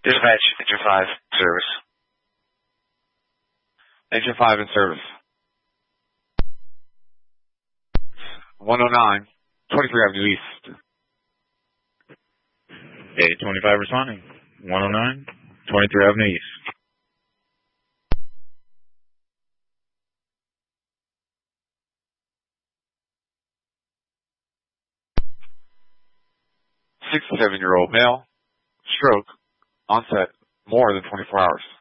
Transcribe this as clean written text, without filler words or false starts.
Dispatch, Engine 5, service. Engine 5 in service. 109, 23 Avenue East. 825 responding. 109, 23 Avenue East. 67-year-old male, stroke, onset more than 24 hours.